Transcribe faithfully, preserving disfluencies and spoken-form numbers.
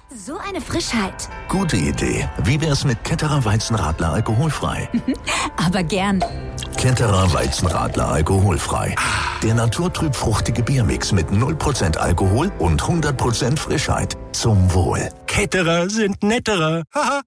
So eine Frischheit. Gute Idee. Wie wär's mit Ketterer Weizenradler alkoholfrei? Aber gern. Ketterer Weizenradler alkoholfrei. Der naturtrüb fruchtige Biermix mit null Prozent Alkohol und hundert Prozent Frischheit. Zum Wohl. Ketterer sind netterer. Haha.